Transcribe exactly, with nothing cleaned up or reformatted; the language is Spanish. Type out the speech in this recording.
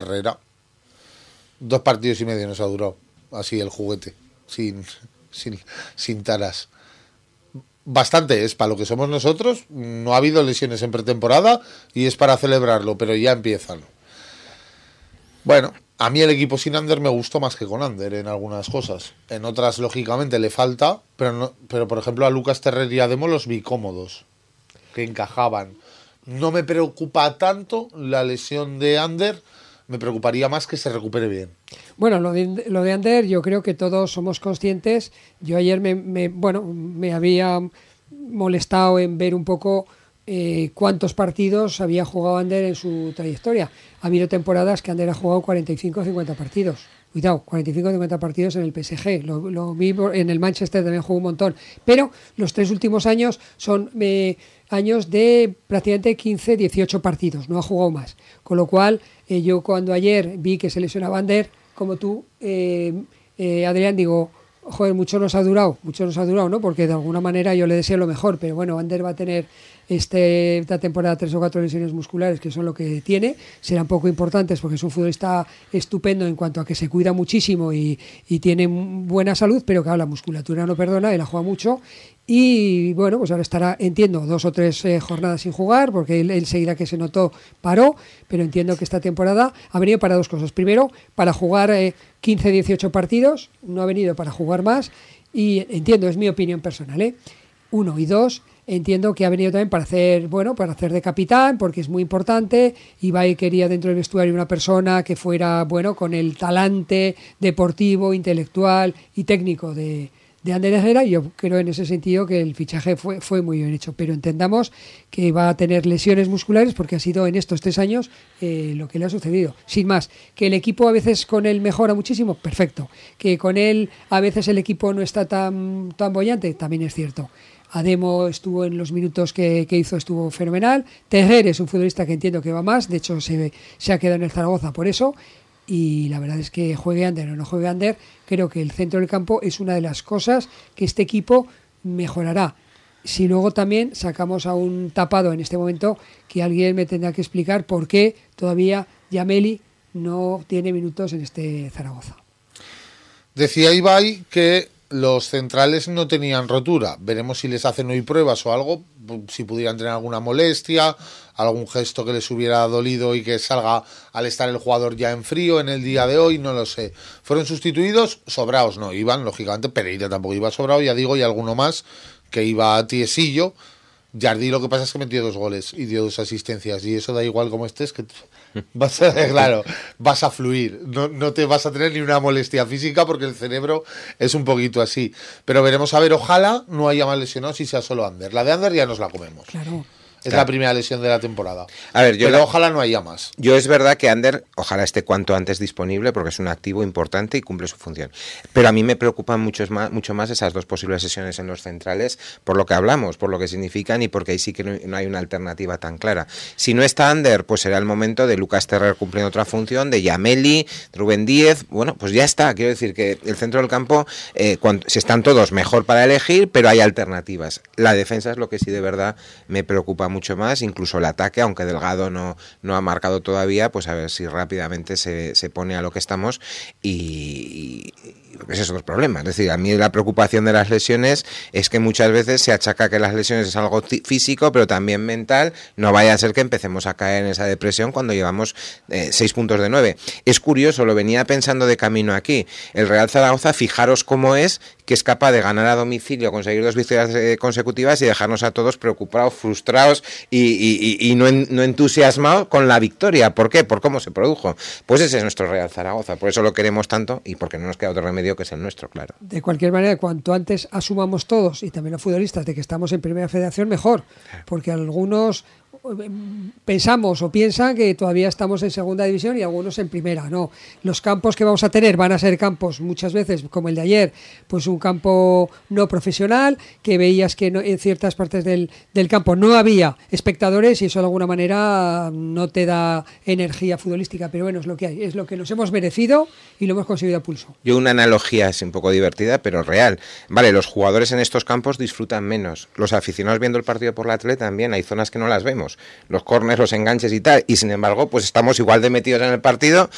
Herrera. Dos partidos y medio nos ha durado, así el juguete, sin, sin, sin taras. Bastante es para lo que somos nosotros, no ha habido lesiones en pretemporada y es para celebrarlo, pero ya empiezan. Bueno, a mí el equipo sin Ander me gustó más que con Ander en algunas cosas. En otras, lógicamente, le falta, pero, no, pero por ejemplo a Lucas Terrer y a Demo los vi cómodos, que encajaban. No me preocupa tanto la lesión de Ander, me preocuparía más que se recupere bien. Bueno, lo de, lo de Ander, yo creo que todos somos conscientes. Yo ayer me, me bueno, me había molestado en ver un poco eh, cuántos partidos había jugado Ander en su trayectoria. Ha habido temporadas que Ander ha jugado cuarenta y cinco o cincuenta partidos. Cuidado, cuarenta y cinco o cincuenta partidos en el P S G. Lo, lo vi en el Manchester, también jugó un montón. Pero los tres últimos años son eh, años de prácticamente quince, dieciocho partidos. No ha jugado más. Con lo cual, eh, yo cuando ayer vi que se lesionaba Ander, como tú, eh, eh, Adrián, digo, joder, mucho nos ha durado, mucho nos ha durado, ¿no? Porque de alguna manera yo le deseo lo mejor, pero bueno, Ander va a tener este, esta temporada tres o cuatro lesiones musculares, que son lo que tiene, serán poco importantes porque es un futbolista estupendo en cuanto a que se cuida muchísimo y, y tiene buena salud, pero claro, la musculatura no perdona, él ha jugado mucho. Y bueno, pues ahora estará, entiendo, dos o tres eh, jornadas sin jugar, porque él enseguida que se notó paró, pero entiendo que esta temporada ha venido para dos cosas. Primero, para jugar eh, quince, dieciocho partidos, no ha venido para jugar más, y entiendo, es mi opinión personal, ¿eh? Uno, y dos, entiendo que ha venido también para hacer, bueno, para hacer de capitán, porque es muy importante. Ibai quería dentro del vestuario una persona que fuera, bueno, con el talante deportivo, intelectual y técnico de de Ander Herrera, y yo creo en ese sentido que el fichaje fue, fue muy bien hecho, pero entendamos que va a tener lesiones musculares porque ha sido en estos tres años eh, lo que le ha sucedido. Sin más, que el equipo a veces con él mejora muchísimo, perfecto. Que con él a veces el equipo no está tan, tan bollante, también es cierto. Ademo estuvo en los minutos que, que hizo, estuvo fenomenal. Terrer es un futbolista que entiendo que va más, de hecho se, se ha quedado en el Zaragoza por eso. Y la verdad es que juegue Ander o no juegue Ander, creo que el centro del campo es una de las cosas que este equipo mejorará. Si luego también sacamos a un tapado en este momento, que alguien me tendrá que explicar por qué todavía Yameli no tiene minutos en este Zaragoza. Decía Ibai que los centrales no tenían rotura. Veremos si les hacen hoy pruebas o algo, si pudieran tener alguna molestia, algún gesto que les hubiera dolido y que salga al estar el jugador ya en frío en el día de hoy, no lo sé. Fueron sustituidos, sobrados no iban, lógicamente, Pereira tampoco iba sobrado, ya digo, y alguno más que iba tiesillo. Jardí lo que pasa es que metió dos goles y dio dos asistencias, y eso da igual como estés, que vas a, claro, vas a fluir, no, no te vas a tener ni una molestia física porque el cerebro es un poquito así. Pero veremos a ver, ojalá no haya más lesionados y sea solo Ander. La de Ander ya nos la comemos. Claro. Es claro. La primera lesión de la temporada. A ver, yo pero la... ojalá no haya más. Yo es verdad que Ander, ojalá esté cuanto antes disponible porque es un activo importante y cumple su función. Pero a mí me preocupan mucho más, mucho más esas dos posibles sesiones en los centrales por lo que hablamos, por lo que significan y porque ahí sí que no, no hay una alternativa tan clara. Si no está Ander, pues será el momento de Lucas Terrer cumpliendo otra función, de Yameli, Rubén Díez. Bueno, pues ya está. Quiero decir que el centro del campo, eh, cuando, si están todos mejor para elegir, pero hay alternativas. La defensa es lo que sí de verdad me preocupa mucho más, incluso el ataque, aunque Delgado no, no ha marcado todavía, pues a ver si rápidamente se, se pone a lo que estamos y, y ese es otro problema. Es decir, a mí la preocupación de las lesiones es que muchas veces se achaca que las lesiones es algo t- físico, pero también mental. No vaya a ser que empecemos a caer en esa depresión cuando llevamos eh, seis puntos de nueve. Es curioso, lo venía pensando de camino aquí. El Real Zaragoza, fijaros cómo es, que es capaz de ganar a domicilio, conseguir dos victorias eh, consecutivas y dejarnos a todos preocupados, frustrados y, y, y, y no, en, no entusiasmados con la victoria. ¿Por qué? Por cómo se produjo. Pues ese es nuestro Real Zaragoza. Por eso lo queremos tanto y porque no nos queda otro remedio que es el nuestro, claro. De cualquier manera, cuanto antes asumamos todos, y también los futbolistas, de que estamos en Primera Federación, mejor. Porque algunos pensamos o piensan que todavía estamos en segunda división y algunos en primera. No, los campos que vamos a tener van a ser campos muchas veces como el de ayer, pues un campo no profesional, que veías que no, en ciertas partes del, del campo no había espectadores y eso de alguna manera no te da energía futbolística, pero bueno, es lo que hay, es lo que nos hemos merecido y lo hemos conseguido a pulso. Yo una analogía es un poco divertida pero real. Vale, los jugadores en estos campos disfrutan menos, los aficionados viendo el partido por la tele también, hay zonas que no las vemos, los córners, los enganches y tal, y sin embargo pues estamos igual de metidos en el partido